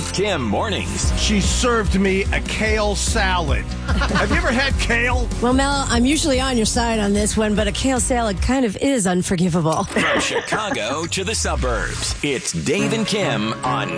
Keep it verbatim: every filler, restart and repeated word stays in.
Kim mornings. She served me a kale salad. Have you ever had kale? Well, Mel, I'm usually on your side on this one, but a kale salad kind of is unforgivable. From Chicago to the suburbs, it's Dave and Kim on